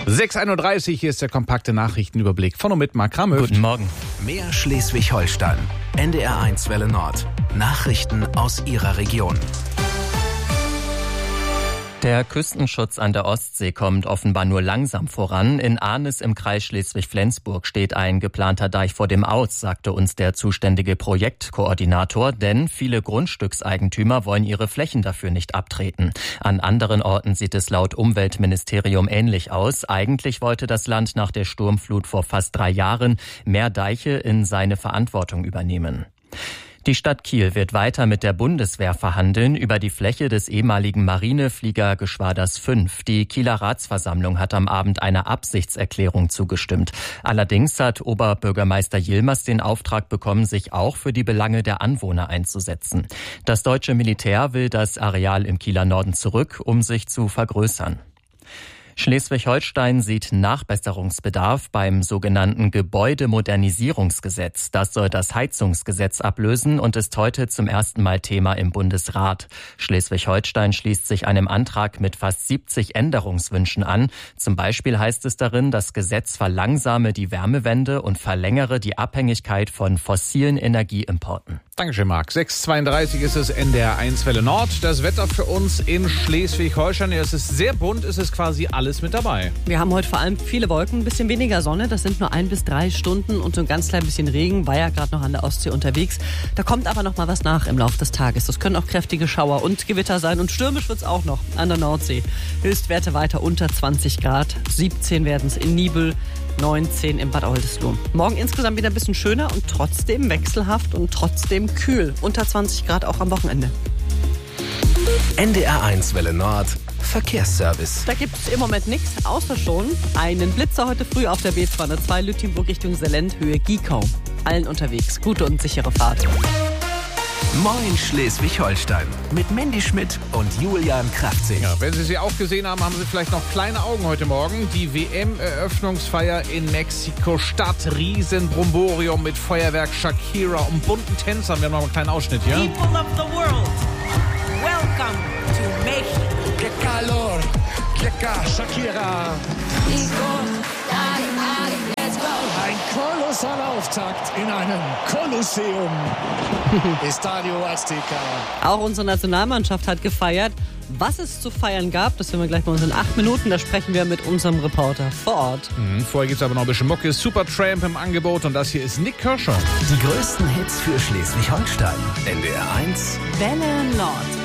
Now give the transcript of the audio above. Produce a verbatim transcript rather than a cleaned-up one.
sechs Uhr einunddreißig, hier ist der kompakte Nachrichtenüberblick von und mit Mark Ramöft. Guten Morgen. Mehr Schleswig-Holstein. N D R eins Welle Nord. Nachrichten aus Ihrer Region. Der Küstenschutz an der Ostsee kommt offenbar nur langsam voran. In Arnis im Kreis Schleswig-Flensburg steht ein geplanter Deich vor dem Aus, sagte uns der zuständige Projektkoordinator, denn viele Grundstückseigentümer wollen ihre Flächen dafür nicht abtreten. An anderen Orten sieht es laut Umweltministerium ähnlich aus. Eigentlich wollte das Land nach der Sturmflut vor fast drei Jahren mehr Deiche in seine Verantwortung übernehmen. Die Stadt Kiel wird weiter mit der Bundeswehr verhandeln über die Fläche des ehemaligen Marinefliegergeschwaders fünf. Die Kieler Ratsversammlung hat am Abend einer Absichtserklärung zugestimmt. Allerdings hat Oberbürgermeister Yilmaz den Auftrag bekommen, sich auch für die Belange der Anwohner einzusetzen. Das deutsche Militär will das Areal im Kieler Norden zurück, um sich zu vergrößern. Schleswig-Holstein sieht Nachbesserungsbedarf beim sogenannten Gebäudemodernisierungsgesetz. Das soll das Heizungsgesetz ablösen und ist heute zum ersten Mal Thema im Bundesrat. Schleswig-Holstein schließt sich einem Antrag mit fast siebzig Änderungswünschen an. Zum Beispiel heißt es darin, das Gesetz verlangsame die Wärmewende und verlängere die Abhängigkeit von fossilen Energieimporten. Dankeschön, Marc. sechs Uhr zweiunddreißig ist es N D R eins Welle Nord. Das Wetter für uns in Schleswig-Holstein. Es ist sehr bunt, es ist quasi alles mit dabei. Wir haben heute vor allem viele Wolken, ein bisschen weniger Sonne. Das sind nur ein bis drei Stunden und so ein ganz klein bisschen Regen. War ja gerade noch an der Ostsee unterwegs. Da kommt aber noch mal was nach im Laufe des Tages. Das können auch kräftige Schauer und Gewitter sein. Und stürmisch wird es auch noch an der Nordsee. Höchstwerte weiter unter zwanzig Grad. siebzehn werden es in Nibel. neunzehn im Bad Oldesloe. Morgen insgesamt wieder ein bisschen schöner und trotzdem wechselhaft und trotzdem kühl. Unter zwanzig Grad auch am Wochenende. N D R eins Welle Nord. Verkehrsservice. Da gibt es im Moment nichts, außer schon einen Blitzer heute früh auf der B zweihundertzwei Lütjenburg Richtung Selend, Höhe Giekau. Allen unterwegs. Gute und sichere Fahrt. Moin Schleswig-Holstein mit Mandy Schmidt und Julian Kraftzig. Ja, wenn Sie sie auch gesehen haben, haben Sie vielleicht noch kleine Augen heute Morgen. Die W M-Eröffnungsfeier in Mexiko-Stadt. Riesenbromborium mit Feuerwerk, Shakira und bunten Tänzern. Wir haben noch einen kleinen Ausschnitt hier. People of the world, welcome to Mexico. Que calor, que ca, Shakira. Ein kolossaler Auftakt in einem Kolosseum. Estadio Azteca. Auch unsere Nationalmannschaft hat gefeiert. Was es zu feiern gab, das hören wir gleich bei uns in acht Minuten. Da sprechen wir mit unserem Reporter vor Ort. Mhm, vorher gibt es aber noch ein bisschen Mucke. Supertramp im Angebot und das hier ist Nick Kershaw. Die größten Hits für Schleswig-Holstein. N D R eins Welle Nord.